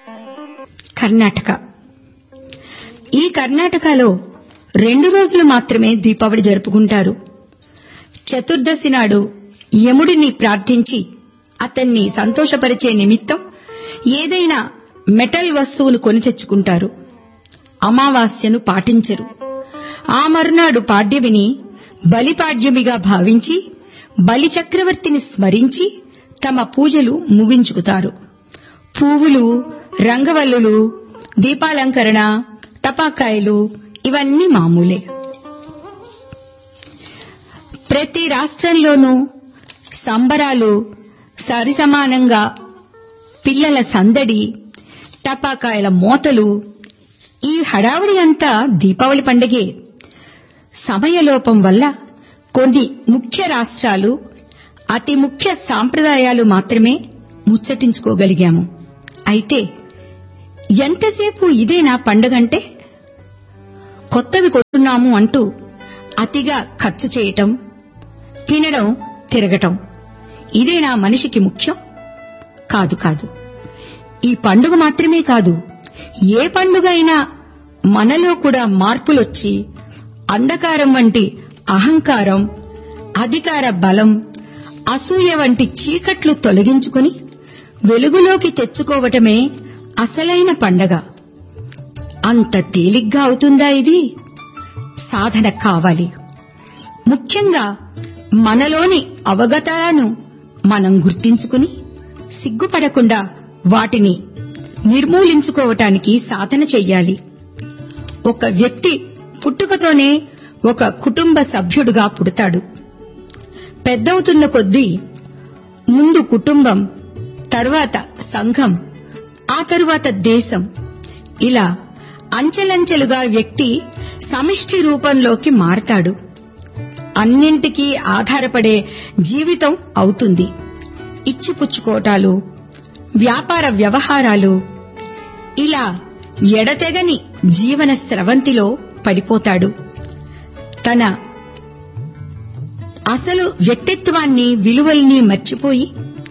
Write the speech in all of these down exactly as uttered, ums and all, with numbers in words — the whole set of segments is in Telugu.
కర్ణాటక. ఈ కర్ణాటకలో రెండు రోజులు మాత్రమే దీపావళి జరుపుకుంటారు. చతుర్దశి నాడు యముడిని ప్రార్థించి అతన్ని సంతోషపరిచే నిమిత్తం ఏదైనా మెటల్ వస్తువును కొని తెచ్చుకుంటారు. అమావాస్యను పాటించరు. ఆ మరునాడు పాడ్యమిని బలిపాడ్యమిగా భావించి బలిచక్రవర్తిని స్మరించి తమ పూజలు ముగించుకుతారు. పువ్వులు, రంగవల్లులు, దీపాలంకరణ, టపాకాయలు ఇవన్నీ మామూలే. ప్రతి రాష్ట్రంలోనూ సంబరాలు సరిసమానంగా, పిల్లల సందడి, టపాకాయల మోతలు, ఈ హడావుడి అంతా దీపావళి పండగే. సమయలోపం వల్ల కొన్ని ముఖ్య రాష్ట్రాలు అతి ముఖ్య సాంప్రదాయాలు మాత్రమే ముచ్చటించుకోగలిగాము. అయితే ఎంతసేపు ఇదేనా పండుగంటే? కొత్తవి కొంటున్నాము అంటూ అతిగా ఖర్చు చేయటం, తినడం, తిరగటం ఇదేనా మనిషికి ముఖ్యం? కాదు కాదు. ఈ పండుగ మాత్రమే కాదు, ఏ పండుగ అయినా మనలో కూడా మార్పులొచ్చి అంధకారం వంటి అహంకారం, అధికార బలం, అసూయ వంటి చీకట్లు తొలగించుకుని వెలుగులోకి తెచ్చుకోవటమే అసలైన పండగ. అంత తేలిగ్గా అవుతుందా ఇది? సాధన కావాలి. ముఖ్యంగా మనలోని అవగతాలను మనం గుర్తించుకుని సిగ్గుపడకుండా వాటిని నిర్మూలించుకోవటానికి సాధన చెయ్యాలి. ఒక వ్యక్తి పుట్టుకతోనే ఒక కుటుంబ సభ్యుడుగా పుడతాడు. పెద్దవుతున్న కొద్దీ ముందు కుటుంబం, తర్వాత సంఘం, ఆ తరువాత దేశం, ఇలా అంచెలంచెలుగా వ్యక్తి సమిష్టి రూపంలోకి మారతాడు. అన్నింటికీ ఆధారపడే జీవితం అవుతుంది. ఇచ్చిపుచ్చుకోటాలు, వ్యాపార వ్యవహారాలు, ఇలా ఎడతెగని జీవన స్రవంతిలో పడిపోతాడు. తన అసలు వ్యక్తిత్వాన్ని, విలువల్ని మర్చిపోయి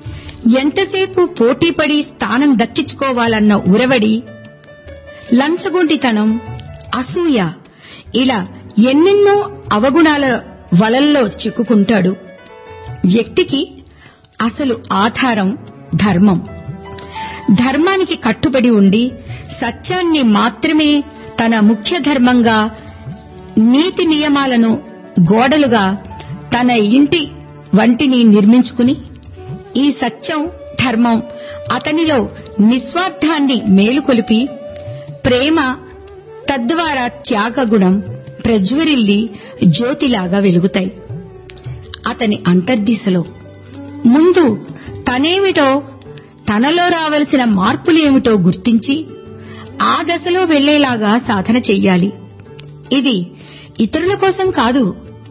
ఎంతసేపు పోటీపడి స్థానం దక్కించుకోవాలన్న ఉరవడి, లంచగొండితనం, అసూయ, ఇలా ఎన్నెన్నో అవగుణాల వలల్లో చిక్కుకుంటాడు. వ్యక్తికి అసలు ఆధారం ధర్మం. ధర్మానికి కట్టుబడి ఉండి సత్యాన్ని మాత్రమే తన ముఖ్య ధర్మంగా, నీతి నియమాలను గోడలుగా తన ఇంటి వంటిని నిర్మించుకుని ఈ సత్యం, ధర్మం అతనిలో నిస్వార్థాన్ని మేలుకొలిపి ప్రేమ, తద్వారా త్యాగగుణం ప్రజ్వరిల్లి జ్యోతిలాగా వెలుగుతాయి. అతని అంతర్దిశలో ముందు తనేమిటో, తనలో రావలసిన మార్పులేమిటో గుర్తించి ఆ దశలో వెళ్లేలాగా సాధన చెయ్యాలి. ఇది ఇతరుల కోసం కాదు,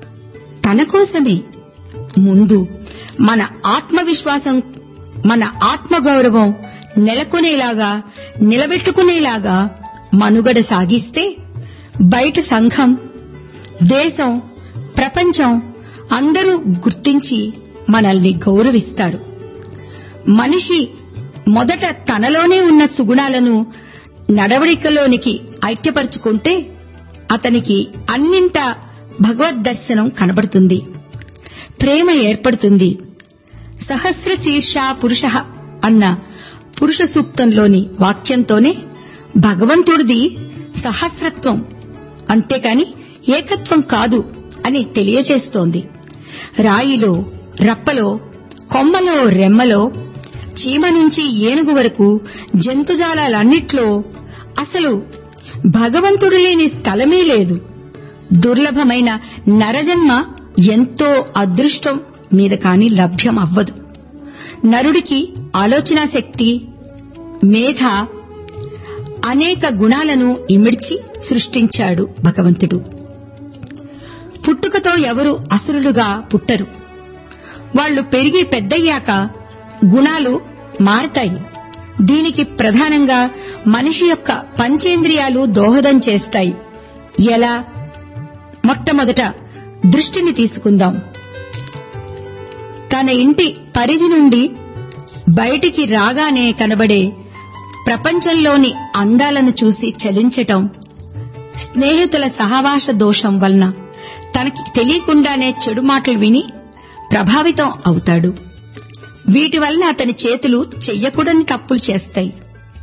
తన కోసమే. ముందు మన ఆత్మవిశ్వాసం, మన ఆత్మగౌరవం నెలకొనేలాగా, నిలబెట్టుకునేలాగా మనుగడ సాగిస్తే బయట సంఘం, దేశం, ప్రపంచం అందరూ గుర్తించి మనల్ని గౌరవిస్తారు. మనిషి మొదట తనలోనే ఉన్న సుగుణాలను నడవడికలోనికి ఐక్యపరుచుకుంటే అతనికి అన్నింటా భగవద్ దర్శనం కనబడుతుంది, ప్రేమ ఏర్పడుతుంది. సహస్ర శీర్ష పురుష అన్న పురుష సూక్తంలోని వాక్యంతోనే భగవంతుడిది సహస్రత్వం, అంతేకాని ఏకత్వం కాదు అని తెలియజేస్తోంది. రాయిలో, రప్పలో, కొమ్మలో, రెమ్మలో, చీమ నుంచి ఏనుగు వరకు జంతుజాలాలన్నిట్లో అసలు భగవంతుడు లేని స్థలమే లేదు. దుర్లభమైన నరజన్మ ఎంతో అదృష్టం మీద కాని లభ్యం అవ్వదు. నరుడికి ఆలోచనా శక్తి, మేధ, అనేక గుణాలను ఇమిడ్చి సృష్టించాడు భగవంతుడు. పుట్టుకతో ఎవరు అసురులుగా పుట్టరు. వాళ్లు పెరిగి పెద్దయ్యాక గుణాలు మారతాయి. దీనికి ప్రధానంగా మనిషి యొక్క పంచేంద్రియాలు దోహదం చేస్తాయి. ఎలా? మొట్టమొదట దృష్టిని తీసుకుందాం. తన ఇంటి పరిధి నుండి బయటికి రాగానే కనబడే ప్రపంచంలోని అందాలను చూసి చలించటం, స్నేహితుల సహవాస దోషం వలన తనకి తెలియకుండానే చెడు మాటలు విని ప్రభావితం అవుతాడు. వీటి వలన అతని చేతులు చెయ్యకూడని తప్పులు చేస్తాయి.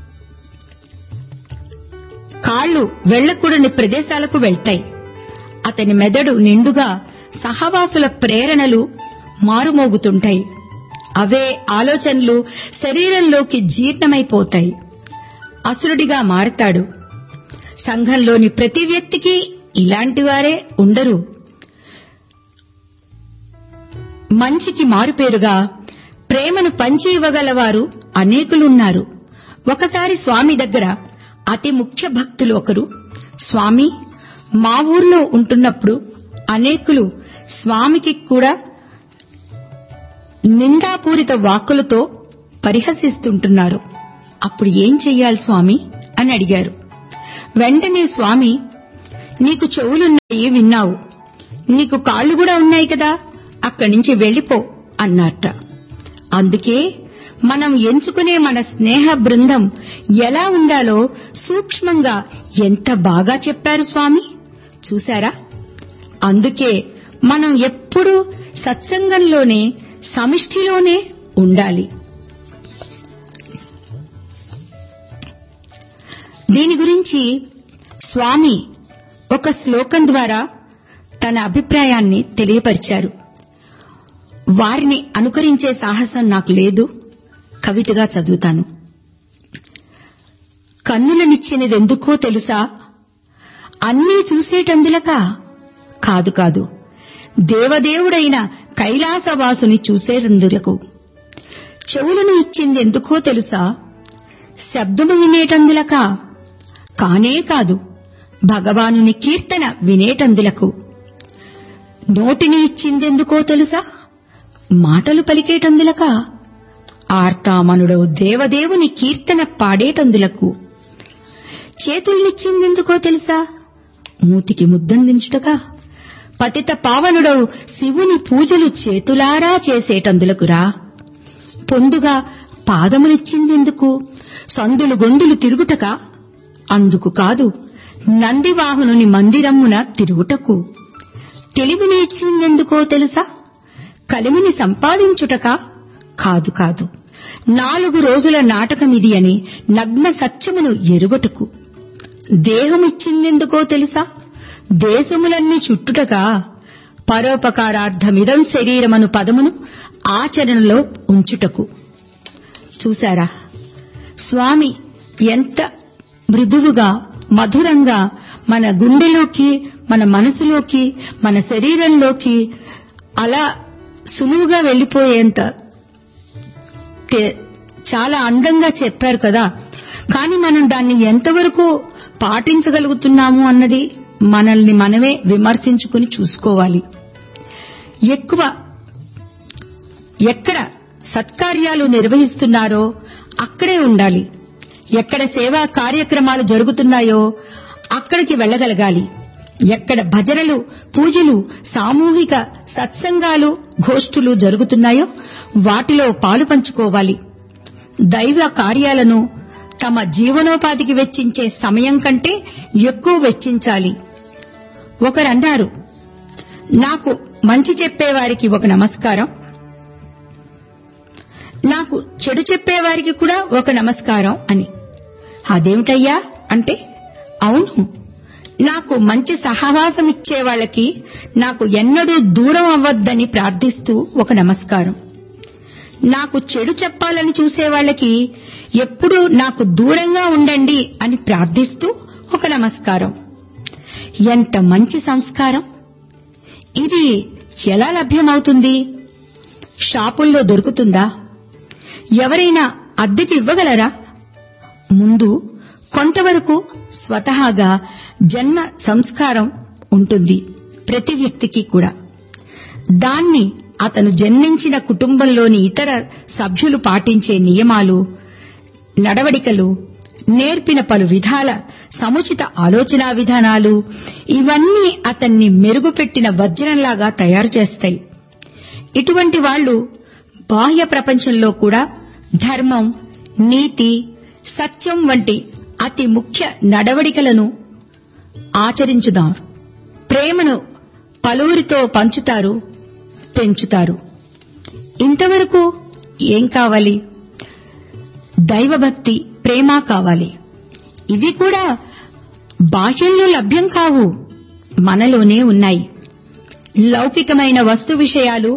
కాళ్లు వెళ్లకూడని ప్రదేశాలకు వెళ్తాయి. అతని మెదడు నిండుగా సహవాసుల ప్రేరణలు మారుమోగుతుంటాయి. అవే ఆలోచనలు శరీరంలోకి జీర్ణమైపోతాయి. అసురుడిగా మారతాడు. సంఘంలోని ప్రతి వ్యక్తికి ఇలాంటి వారే ఉండరు. మంచికి మారుపేరుగా ప్రేమను పంచి ఇవ్వగలవారు అనేకులున్నారు. ఒకసారి స్వామి దగ్గర అతి ముఖ్య భక్తులు ఒకరు, స్వామి, మా ఊర్లో ఉంటున్నప్పుడు అనేకులు స్వామికి కూడా నిందాపూరిత వాక్కులతో పరిహసిస్తుంటున్నారు. అప్పుడు ఏం చెయ్యాలి స్వామి అని అడిగారు. వెంటనే స్వామి, నీకు చెవులున్నాయి, విన్నావు, నీకు కాళ్లు కూడా ఉన్నాయి కదా, అక్కడి నుంచి వెళ్లిపో అన్నట్ట. అందుకే మనం ఎంచుకునే మన స్నేహ బృందం ఎలా ఉండాలో సూక్ష్మంగా ఎంత బాగా చెప్పారు స్వామి. చూశారా? అందుకే మనం ఎప్పుడూ సత్సంగంలోనే, సమిష్టిలోనే ఉండాలి. దీని గురించి స్వామి ఒక శ్లోకం ద్వారా తన అభిప్రాయాన్ని తెలియపరిచారు. వారిని అనుకరించే సాహసం నాకు లేదు. కవితగా చదువుతాను. కన్నులనిచ్చినదెందుకో తెలుసా? అన్నీ చూసేటందులకా? కాదు కాదు, దేవదేవుడైన కైలాసవాసుని చూసేటందులకు. చెవులను ఇచ్చిందెందుకో తెలుసా? శబ్దము వినేటందులకా? కానే కాదు, భగవానుని కీర్తన వినేటందులకు. నోటిని ఇచ్చిందెందుకో తెలుసా? మాటలు పలికేటందులకా? ఆర్తామనుడో దేవదేవుని కీర్తన పాడేటందులకు. చేతుల్నిచ్చిందెందుకో తెలుసా? మూతికి ముద్దందించుటకా? పతిత పావనుడవు శివుని పూజలు చేతులారా చేసేటందులకురా. పొందుగా పాదములిచ్చిందెందుకు? సందులు గొందులు తిరుగుటకా? అందుకు కాదు, నందివాహనుని మందిరమ్మున తిరుగుటకు. తెలివిని ఇచ్చిందెందుకో తెలుసా? కలిమిని సంపాదించుటకా? కాదు కాదు, నాలుగు రోజుల నాటకమిది అని నగ్న సత్యమును ఎరుగటకు. దేహమిచ్చిందెందుకో తెలుసా? దేశములన్నీ చుట్టుటకా? పరోపకారార్థమిదం శరీరమను పదమును ఆచరణలో ఉంచుటకు. చూశారా? స్వామి ఎంత మృదువుగా, మధురంగా మన గుండెలోకి, మన మనసులోకి, మన శరీరంలోకి అలా సులువుగా వెళ్లిపోయేంత చాలా అందంగా చెప్పారు కదా. కానీ మనం దాన్ని ఎంతవరకు పాటించగలుగుతున్నాము అన్నది మనల్ని మనమే విమర్శించుకుని చూసుకోవాలి. ఎక్కువ ఎక్కడ సత్కార్యాలు నిర్వహిస్తున్నారో అక్కడే ఉండాలి. ఎక్కడ సేవా కార్యక్రమాలు జరుగుతున్నాయో అక్కడికి వెళ్లగలగాలి. ఎక్కడ భజనలు, పూజలు, సామూహిక సత్సంగాలు, గోష్ఠులు జరుగుతున్నాయో వాటిలో పాలు పంచుకోవాలి. దైవ కార్యాలను తమ జీవనోపాధికి వెచ్చించే సమయం కంటే ఎక్కువ వెచ్చించాలి. ఒకరన్నారు, నాకు మంచి చెప్పేవారికి ఒక నమస్కారం, నాకు చెడు చెప్పేవారికి కూడా ఒక నమస్కారం అని. అదేమిటయ్యా అంటే, అవును, నాకు మంచి సహవాసం ఇచ్చే వాళ్ళకి నాకు ఎన్నడూ దూరం అవ్వద్దని ప్రార్థిస్తూ ఒక నమస్కారం, నాకు చెడు చెప్పాలని చూసేవాళ్లకి ఎప్పుడూ నాకు దూరంగా ఉండండి అని ప్రార్థిస్తూ ఒక నమస్కారం. ఎంత మంచి సంస్కారం! ఇది ఎలా లభ్యమవుతుంది? షాపుల్లో దొరుకుతుందా? ఎవరైనా అద్దెకి ఇవ్వగలరా? ముందు కొంతవరకు స్వతహాగా జన్మ సంస్కారం ఉంటుంది ప్రతి వ్యక్తికి కూడా. దాన్ని అతను జన్మించిన కుటుంబంలోని ఇతర సభ్యులు పాటించే నియమాలు, నడవడికలు, నేర్పిన పలు విధాల సముచిత ఆలోచనా విధానాలు, ఇవన్నీ అతన్ని మెరుగుపెట్టిన వజ్రంలాగా తయారు చేస్తాయి. ఇటువంటి వాళ్లు బాహ్య ప్రపంచంలో కూడా ధర్మం, నీతి, సత్యం వంటి అతి ముఖ్య నడవడికలను ఆచరించుదాం. ప్రేమను పలువురితో పంచుతారు, పెంచుతారు. ఇంతవరకు ఏం కావాలి? దైవభక్తి, ప్రేమ కావాలి. ఇవి కూడా బాహ్యంలో లభ్యం కావు, మనలోనే ఉన్నాయి. లౌకికమైన వస్తు విషయాలు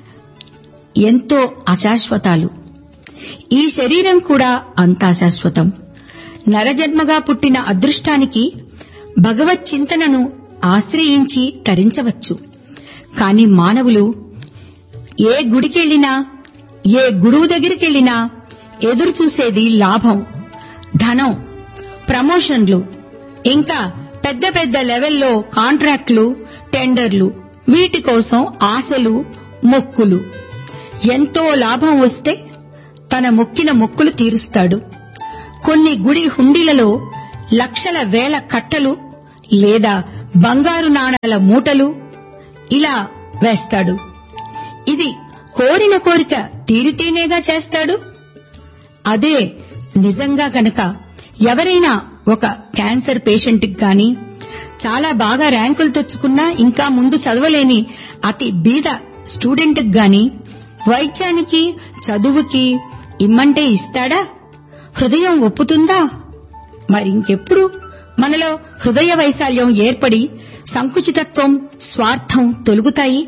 ఎంతో అశాశ్వతాలు. ఈ శరీరం కూడా అంత అశాశ్వతం. నరజన్మగా పుట్టిన అదృష్టానికి భగవత్ చింతనను ఆశ్రయించి తరించవచ్చు. కాని మానవులు ఏ గుడికెళ్లినా, ఏ గురువు దగ్గరికెళ్లినా ఎదురు చూసేది లాభం, ధనం, ప్రమోషన్లు, ఇంకా పెద్ద పెద్ద లెవెల్లో కాంట్రాక్టులు, టెండర్లు. వీటి కోసం ఆశలు, మొక్కులు. ఎంతో లాభం వస్తే తన మొక్కిన మొక్కులు తీరుస్తాడు. కొన్ని గుడి హుండీలలో లక్షల వేల కట్టలు లేదా బంగారు నాణాల మూటలు ఇలా వేస్తాడు. ఇది కోరిన కోరిక తీరితేనేగా చేస్తాడు. అదే నిజంగా గనక ఎవరైనా ఒక క్యాన్సర్ పేషెంట్కి గాని, చాలా బాగా ర్యాంకులు తెచ్చుకున్నా ఇంకా ముందు చదవలేని అతి బీద స్టూడెంట్కి గాని వైద్యానికి, చదువుకి ఇమ్మంటే ఇస్తాడా? హృదయం ఒప్పుతుందా? మరింకెప్పుడు మనలో హృదయ వైశాల్యం ఏర్పడి సంకుచితత్వం, స్వార్థం తొలుగుతాయి?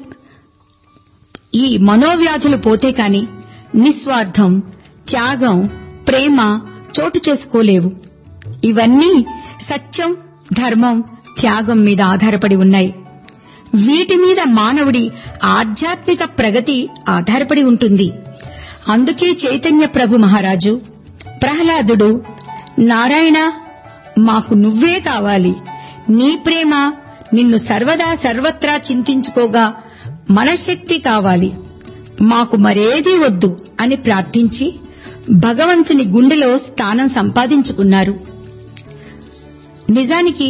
ఈ మనోవ్యాధులు పోతే కాని నిస్వార్థం, త్యాగం, ప్రేమ చోటు చేసుకోలేవు. ఇవన్నీ సత్యం, ధర్మం, త్యాగం మీద ఆధారపడి ఉన్నాయి. వీటి మీద మానవుడి ఆధ్యాత్మిక ప్రగతి ఆధారపడి ఉంటుంది. అందుకే చైతన్య ప్రభు మహారాజు, ప్రహ్లాదుడు, నారాయణ మాకు నువ్వే కావాలి, నీ ప్రేమ నిన్ను సర్వదా సర్వత్రా చింతించుకోగా మనశ్శక్తి కావాలి, మాకు మరేదీ వద్దు అని ప్రార్థించి భగవంతుని గుండెలో స్థానం సంపాదించుకున్నారు. నిజానికి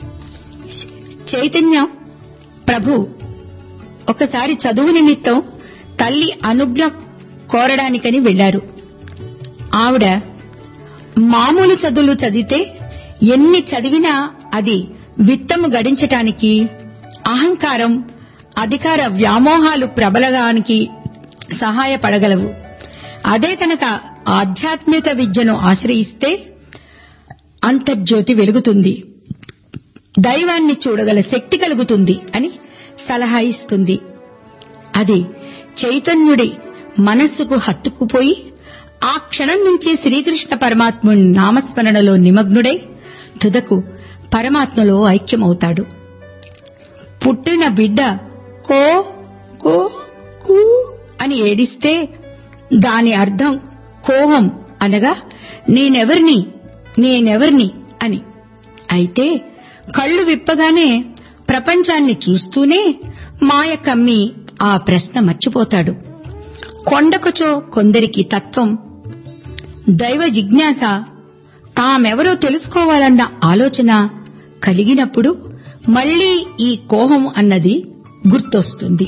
చైతన్య ప్రభు ఒకసారి చదువు నిమిత్తం తల్లి అనుజ్ఞ కోరడానికని వెళ్లారు. ఆవిడ మామూలు చదువులు చదివితే ఎన్ని చదివినా అది విత్తము గడించటానికి, అహంకారం, అధికార వ్యామోహాలు ప్రబలగానికి సహాయపడగలవు. అదే కనుక ఆధ్యాత్మిక విద్యను ఆశ్రయిస్తే అంతర్జ్యోతి వెలుగుతుంది, దైవాన్ని చూడగల శక్తి కలుగుతుంది అని సలహా ఇస్తుంది. అది చైతన్యుడి మనస్సుకు హత్తుకుపోయి ఆ క్షణం నుంచి శ్రీకృష్ణ పరమాత్ముని నామస్మరణలో నిమగ్నుడై తుదకు పరమాత్మలో ఐక్యమవుతాడు. పుట్టిన బిడ్డ కో కో కూ అని ఏడిస్తే దాని అర్థం కోహం అనగా నేనెవర్ని నేనెవర్ని అని. అయితే కళ్లు విప్పగానే ప్రపంచాన్ని చూస్తూనే మాయ కమ్మి ఆ ప్రశ్న మర్చిపోతాడు. కొండకొచో కొందరికి తత్వం, దైవ జిజ్ఞాస, తామెవరో తెలుసుకోవాలన్న ఆలోచన కలిగినప్పుడు మళ్లీ ఈ కోహం అన్నది గుర్తొస్తుంది.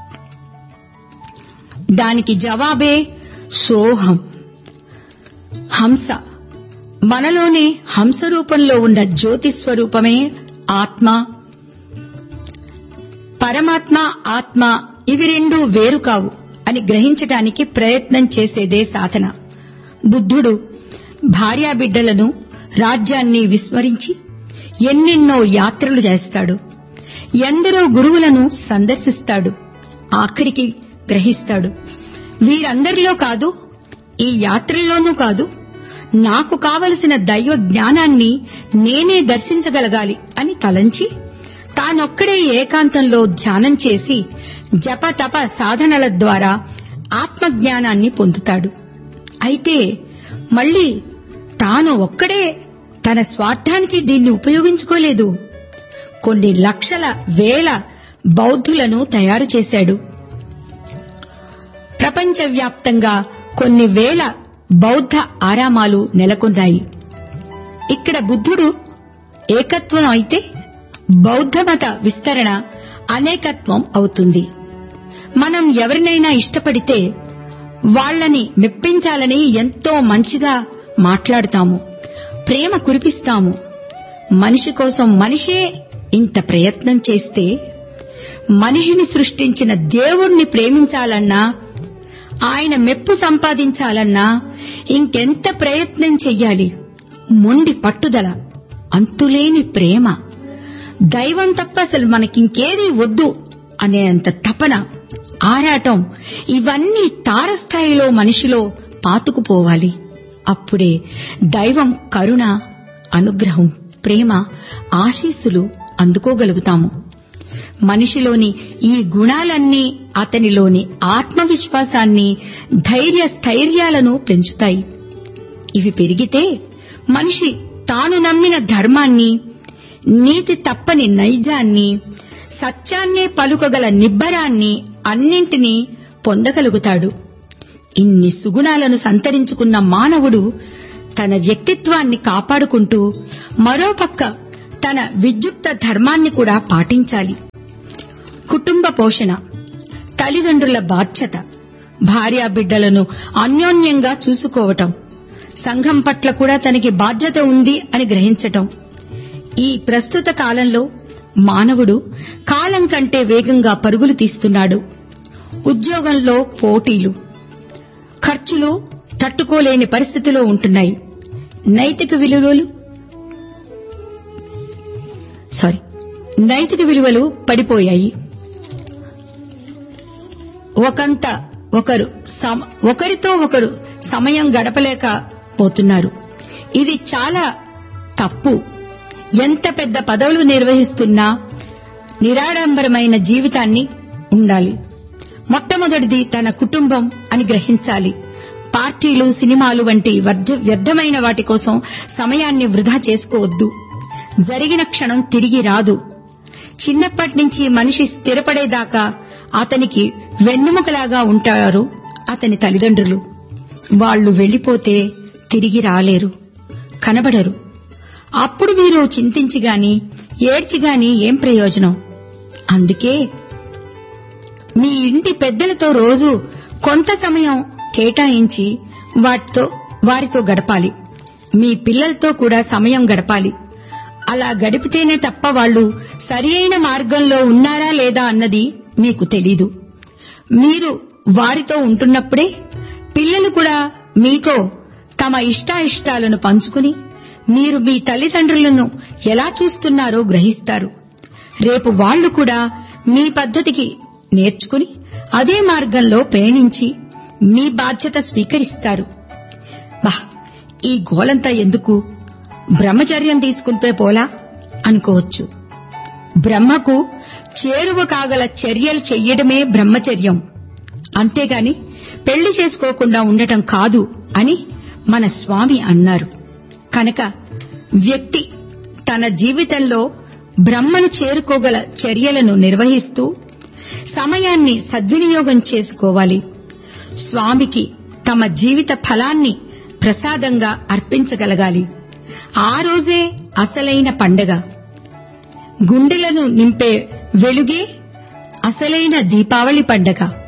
దానికి జవాబే సోహం, హంస. మనలోనే హంస రూపంలో ఉన్న జ్యోతి స్వరూపమే ఆత్మ. పరమాత్మ, ఆత్మ ఇవి రెండూ వేరు కావు అని గ్రహించటానికి ప్రయత్నం చేసేదే సాధన. బుద్ధుడు భార్యాబిడ్డలను, రాజ్యాన్ని విస్మరించి ఎన్నెన్నో యాత్రలు చేస్తాడు. ఎందరో గురువులను సందర్శిస్తాడు. ఆఖరికి గ్రహిస్తాడు, వీరందరిలో కాదు, ఈ యాత్రల్లోనూ కాదు, నాకు కావలసిన దైవ జ్ఞానాన్ని నేనే దర్శించగలగాలి అని తలంచి తానొక్కడే ఏకాంతంలో ధ్యానం చేసి జప తప సాధనల ద్వారా ఆత్మజ్ఞానాన్ని పొందుతాడు. అయితే మళ్లీ తాను ఒక్కడే తన స్వార్థానికి దీన్ని ఉపయోగించుకోలేదు. కొన్ని లక్షల వేల బౌద్ధులను తయారు చేశాడు. ప్రపంచవ్యాప్తంగా కొన్ని వేల బౌద్ధ ఆరామాలు నెలకొన్నాయి. ఇక్కడ బుద్ధుడు ఏకత్వం అయితే బౌద్ధమత విస్తరణ అనేకత్వం అవుతుంది. మనం ఎవరినైనా ఇష్టపడితే వాళ్లని మెప్పించాలని ఎంతో మంచిగా మాట్లాడుతాము, ప్రేమ కురిపిస్తాము. మనిషి కోసం మనిషే ఇంత ప్రయత్నం చేస్తే మనిషిని సృష్టించిన దేవుణ్ణి ప్రేమించాలన్నా, ఆయన మెప్పు సంపాదించాలన్నా ఇంకెంత ప్రయత్నం చెయ్యాలి? మొండి పట్టుదల, అంతులేని ప్రేమ, దైవం తప్ప అసలు మనకింకేదీ వద్దు అనేంత తపన, ఆరాటం, ఇవన్నీ తారస్థాయిలో మనిషిలో పాతుకుపోవాలి. అప్పుడే దైవం కరుణ, అనుగ్రహం, ప్రేమ, ఆశీస్సులు అందుకోగలుగుతాము. మనిషిలోని ఈ గుణాలన్నీ అతనిలోని ఆత్మవిశ్వాసాన్ని, ధైర్య స్థైర్యాలను పెంచుతాయి. ఇవి పెరిగితే మనిషి తాను నమ్మిన ధర్మాన్ని, నీతి తప్పని నైజాన్ని, సత్యాన్నే పలుకగల నిబ్బరాన్ని అన్నింటినీ పొందగలుగుతాడు. ఇన్ని సుగుణాలను సంతరించుకున్న మానవుడు తన వ్యక్తిత్వాన్ని కాపాడుకుంటూ మరోపక్క తన విద్యుక్త ధర్మాన్ని కూడా పాటించాలి. కుటుంబ పోషణ, తల్లిదండ్రుల బాధ్యత, భార్యాబిడ్డలను అన్యోన్యంగా చూసుకోవటం, సంఘం పట్ల కూడా తనకి బాధ్యత ఉంది అని గ్రహించటం. ఈ ప్రస్తుత కాలంలో మానవుడు కాలం కంటే వేగంగా పరుగులు తీస్తున్నాడు. ఉద్యోగంలో పోటీలు, ఖర్చులు తట్టుకోలేని పరిస్థితిలో ఉంటున్నాయి. నైతిక విలువలు సారీ నైతిక విలువలు పడిపోయాయి. ఒకంత ఒకరు ఒకరితో ఒకరు సమయం గడపలేకపోతున్నారు. ఇది చాలా తప్పు. ఎంత పెద్ద పదవులు నిర్వహిస్తున్నా నిరాడంబరమైన జీవితాన్ని ఉండాలి. మొట్టమొదటిది తన కుటుంబం అని గ్రహించాలి. పార్టీలు, సినిమాలు వంటి వ్యర్థమైన వాటి కోసం సమయాన్ని వృధా చేసుకోవద్దు. జరిగిన క్షణం తిరిగి రాదు. చిన్నప్పటి నుంచి మనిషి స్థిరపడేదాకా అతనికి వెన్నెముకలాగా ఉంటారు అతని తల్లిదండ్రులు. వాళ్లు వెళ్లిపోతే తిరిగి రాలేరు, కనబడరు. అప్పుడు మీరు చింతించిగాని ఏడ్చిగాని ఏం ప్రయోజనం? అందుకే మీ ఇంటి పెద్దలతో రోజు కొంత సమయం కేటాయించి వాటితో వారితో గడపాలి. మీ పిల్లలతో కూడా సమయం గడపాలి. అలా గడిపితేనే తప్ప వాళ్లు సరియైన మార్గంలో ఉన్నారా లేదా అన్నది మీకు తెలీదు. మీరు వారితో ఉంటున్నప్పుడే పిల్లలు కూడా మీతో తమ ఇష్టాయిష్టాలను పంచుకుని మీరు మీ తల్లిదండ్రులను ఎలా చూస్తున్నారో గ్రహిస్తారు. రేపు వాళ్లు కూడా మీ పద్ధతికి నేర్చుకుని అదే మార్గంలో పయనించి మీ బాధ్యత స్వీకరిస్తారు. బా, ఈ గోలంతా ఎందుకు? బ్రహ్మచర్యం తీసుకుంటే పోలా అనుకోవచ్చు. బ్రహ్మకు చేరువ కాగల చర్యలు చెయ్యడమే బ్రహ్మచర్యం, అంతేగాని పెళ్లి చేసుకోకుండా ఉండటం కాదు అని మన స్వామి అన్నారు. కనుక వ్యక్తి తన జీవితంలో బ్రహ్మను చేరుకోగల చర్యలను నిర్వహిస్తూ సమయాన్ని సద్వినియోగం చేసుకోవాలి. స్వామికి తమ జీవిత ఫలాన్ని ప్రసాదంగా అర్పించగలగాలి. ఆ రోజే అసలైన పండగ. గుండెలను నింపే వెలుగే అసలైన దీపావళి పండగ.